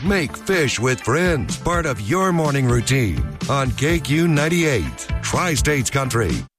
Make Fish with Friends part of your morning routine on KQ98, Tri-States Country.